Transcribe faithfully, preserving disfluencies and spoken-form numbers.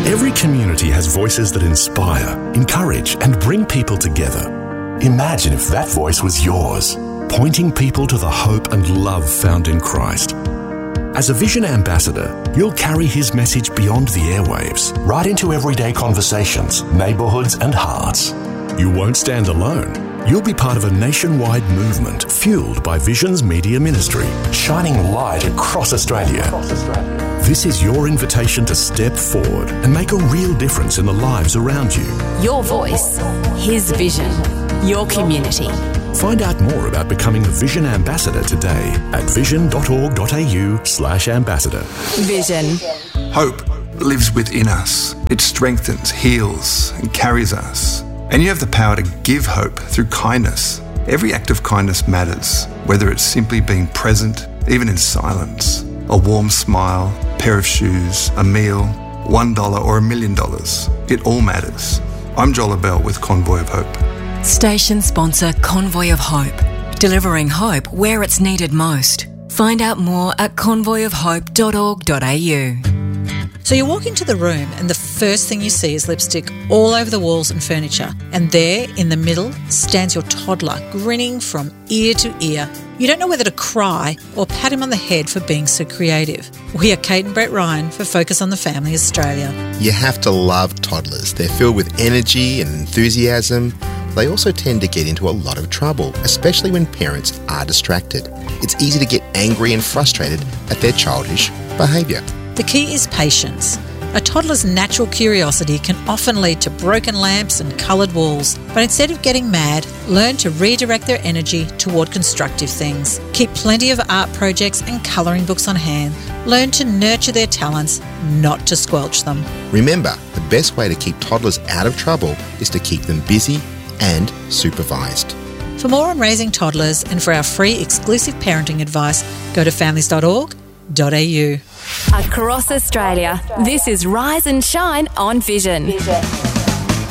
Every community has voices that inspire, encourage, and bring people together. Imagine if that voice was yours, pointing people to the hope and love found in Christ. As a Vision Ambassador, you'll carry his message beyond the airwaves, right into everyday conversations, neighbourhoods, and hearts. You won't stand alone. You'll be part of a nationwide movement fueled by Vision's media ministry, shining light across Australia. Across Australia. This is your invitation to step forward and make a real difference in the lives around you. Your voice, his vision, your community. Find out more about becoming a Vision Ambassador today at vision.org.au slash ambassador. Vision. Hope lives within us. It strengthens, heals, and carries us. And you have the power to give hope through kindness. Every act of kindness matters, whether it's simply being present, even in silence. A warm smile, a pair of shoes, a meal, one dollar or a million dollars. It all matters. I'm Joel Bell with Convoy of Hope. Station sponsor Convoy of Hope, delivering hope where it's needed most. Find out more at convoy of hope dot org dot a u. So you walk into the room and the first thing you see is lipstick all over the walls and furniture. And there, in the middle, stands your toddler, grinning from ear to ear. You don't know whether to cry or pat him on the head for being so creative. We are Kate and Brett Ryan for Focus on the Family Australia. You have to love toddlers. They're filled with energy and enthusiasm. They also tend to get into a lot of trouble, especially when parents are distracted. It's easy to get angry and frustrated at their childish behaviour. The key is patience. A toddler's natural curiosity can often lead to broken lamps and coloured walls, but instead of getting mad, learn to redirect their energy toward constructive things. Keep plenty of art projects and colouring books on hand. Learn to nurture their talents, not to squelch them. Remember, the best way to keep toddlers out of trouble is to keep them busy and supervised. For more on raising toddlers and for our free exclusive parenting advice, go to families dot org dot a u. Across Australia, this is Rise and Shine on Vision. Vision.